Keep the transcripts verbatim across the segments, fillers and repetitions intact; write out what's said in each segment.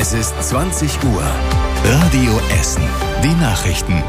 Es ist zwanzig Uhr. Radio Essen. Die Nachrichten.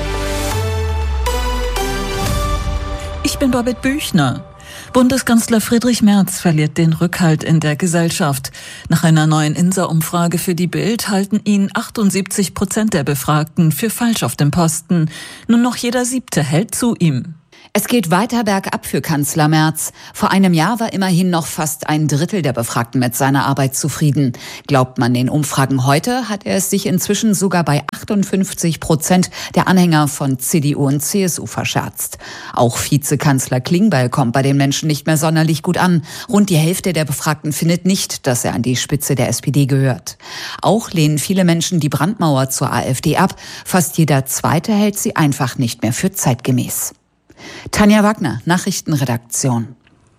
Ich bin Babette Büchner. Bundeskanzler Friedrich Merz verliert den Rückhalt in der Gesellschaft. Nach einer neuen INSA-Umfrage für die Bild halten ihn achtundsiebzig Prozent der Befragten für falsch auf dem Posten. Nur noch jeder Siebte hält zu ihm. Es geht weiter bergab für Kanzler Merz. Vor einem Jahr war immerhin noch fast ein Drittel der Befragten mit seiner Arbeit zufrieden. Glaubt man den Umfragen heute, hat er es sich inzwischen sogar bei achtundfünfzig Prozent der Anhänger von C D U und C S U verscherzt. Auch Vizekanzler Klingbeil kommt bei den Menschen nicht mehr sonderlich gut an. Rund die Hälfte der Befragten findet nicht, dass er an die Spitze der S P D gehört. Auch lehnen viele Menschen die Brandmauer zur AfD ab. Fast jeder Zweite hält sie einfach nicht mehr für zeitgemäß. Tanja Wagner, Nachrichtenredaktion.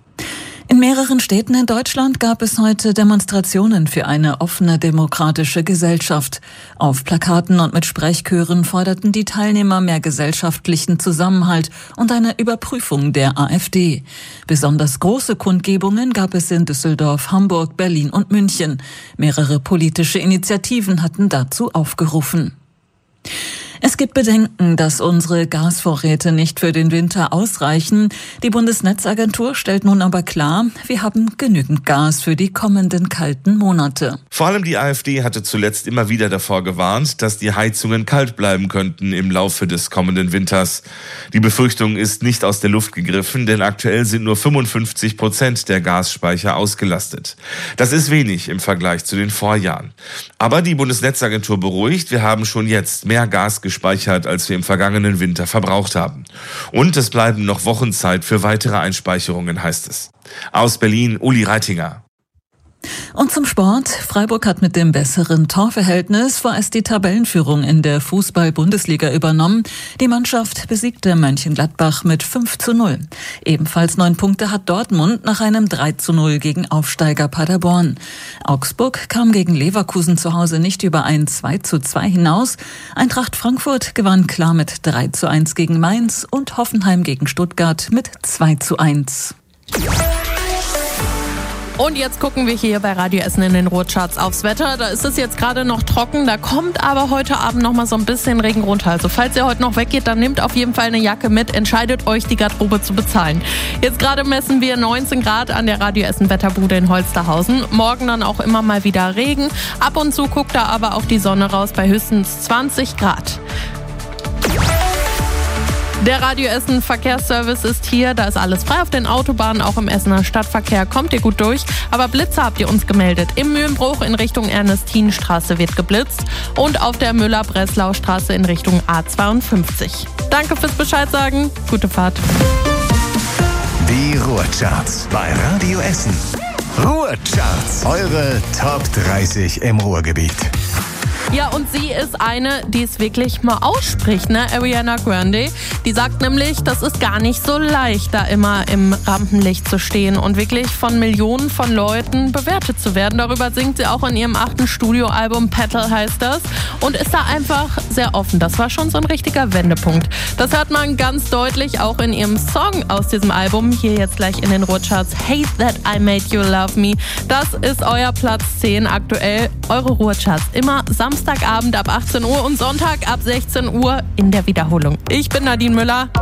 In mehreren Städten in Deutschland gab es heute Demonstrationen für eine offene demokratische Gesellschaft. Auf Plakaten und mit Sprechchören forderten die Teilnehmer mehr gesellschaftlichen Zusammenhalt und eine Überprüfung der AfD. Besonders große Kundgebungen gab es in Düsseldorf, Hamburg, Berlin und München. Mehrere politische Initiativen hatten dazu aufgerufen. Es gibt Bedenken, dass unsere Gasvorräte nicht für den Winter ausreichen. Die Bundesnetzagentur stellt nun aber klar, wir haben genügend Gas für die kommenden kalten Monate. Vor allem die AfD hatte zuletzt immer wieder davor gewarnt, dass die Heizungen kalt bleiben könnten im Laufe des kommenden Winters. Die Befürchtung ist nicht aus der Luft gegriffen, denn aktuell sind nur fünfundfünfzig Prozent der Gasspeicher ausgelastet. Das ist wenig im Vergleich zu den Vorjahren. Aber die Bundesnetzagentur beruhigt, wir haben schon jetzt mehr Gas gespeichert, als wir im vergangenen Winter verbraucht haben. Und es bleiben noch Wochen Zeit für weitere Einspeicherungen, heißt es. Aus Berlin, Uli Reitinger. Und zum Sport. Freiburg hat mit dem besseren Torverhältnis vorerst die Tabellenführung in der Fußball-Bundesliga übernommen. Die Mannschaft besiegte Mönchengladbach mit fünf zu null. Ebenfalls neun Punkte hat Dortmund nach einem drei zu null gegen Aufsteiger Paderborn. Augsburg kam gegen Leverkusen zu Hause nicht über ein zwei zu zwei hinaus. Eintracht Frankfurt gewann klar mit drei zu eins gegen Mainz und Hoffenheim gegen Stuttgart mit zwei zu eins. Und jetzt gucken wir hier bei Radio Essen in den Ruhrcharts aufs Wetter. Da ist es jetzt gerade noch trocken, da kommt aber heute Abend noch mal so ein bisschen Regen runter. Also falls ihr heute noch weggeht, dann nehmt auf jeden Fall eine Jacke mit. Entscheidet euch, die Garderobe zu bezahlen. Jetzt gerade messen wir neunzehn Grad an der Radio Essen Wetterbude in Holsterhausen. Morgen dann auch immer mal wieder Regen. Ab und zu guckt da aber auch die Sonne raus bei höchstens zwanzig Grad. Der Radio Essen Verkehrsservice ist hier, da ist alles frei auf den Autobahnen, auch im Essener Stadtverkehr kommt ihr gut durch. Aber Blitzer habt ihr uns gemeldet. Im Mühlenbruch in Richtung Ernestinenstraße wird geblitzt und auf der Müller-Breslau-Straße in Richtung A zweiundfünfzig. Danke fürs Bescheid sagen, gute Fahrt. Die Ruhrcharts bei Radio Essen. Ruhrcharts, eure Top dreißig im Ruhrgebiet. Ja, und sie ist eine, die es wirklich mal ausspricht, ne? Ariana Grande. Die sagt nämlich, das ist gar nicht so leicht, da immer im Rampenlicht zu stehen und wirklich von Millionen von Leuten bewertet zu werden. Darüber singt sie auch in ihrem achten Studioalbum, Petal heißt das, und ist da einfach sehr offen. Das war schon so ein richtiger Wendepunkt. Das hört man ganz deutlich auch in ihrem Song aus diesem Album, hier jetzt gleich in den Ruhrcharts, Hate That I Made You Love Me. Das ist euer Platz zehn aktuell, eure Ruhrcharts. Immer Samstagabend ab achtzehn Uhr und Sonntag ab sechzehn Uhr in der Wiederholung. Ich bin Nadine Müller.